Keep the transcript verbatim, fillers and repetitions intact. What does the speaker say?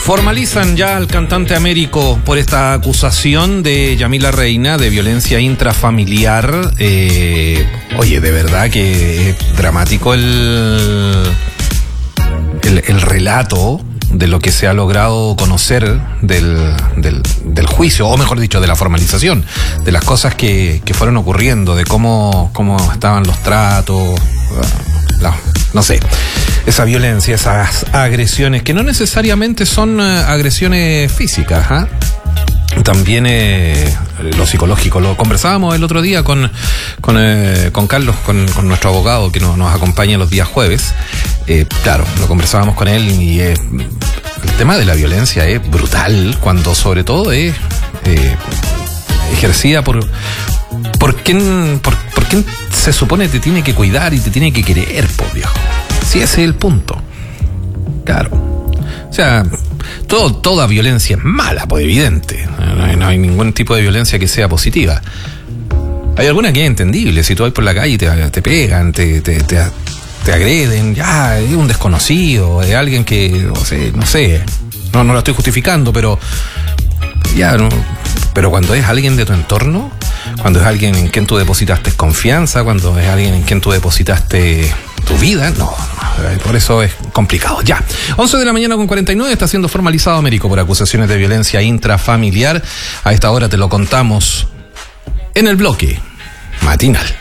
Formalizan ya al cantante Américo por esta acusación de Yamila Reina de violencia intrafamiliar. Eh, oye, de verdad que es dramático el, el, el relato de lo que se ha logrado conocer del, del, del juicio, o mejor dicho, de la formalización, de las cosas que, que fueron ocurriendo, de cómo, cómo estaban los tratos, la, no sé, esa violencia, esas agresiones, que no necesariamente son agresiones físicas, ¿eh? También eh, lo psicológico. Lo conversábamos el otro día con con, eh, con Carlos, con, con nuestro abogado que nos, nos acompaña los días jueves. Eh, claro, lo conversábamos con él y eh, el tema de la violencia es brutal, cuando sobre todo es eh, ejercida por por quién por, por quién se supone te tiene que cuidar y te tiene que querer, pues viejo. Sí, ese es el punto. Claro. O sea, todo, toda violencia es mala, pues evidente. No hay, no hay ningún tipo de violencia que sea positiva. Hay alguna que es entendible. Si tú vas por la calle y te, te pegan, te, te, te, te agreden, ya, es un desconocido, es alguien que, no sé, no sé, no, no lo estoy justificando, pero ya, no, pero cuando es alguien de tu entorno, cuando es alguien en quien tú depositaste confianza, cuando es alguien en quien tú depositaste tu vida, no, no, por eso es complicado. Ya, once de la mañana con cuarenta y nueve, está siendo formalizado Américo por acusaciones de violencia intrafamiliar. A esta hora te lo contamos en el bloque matinal.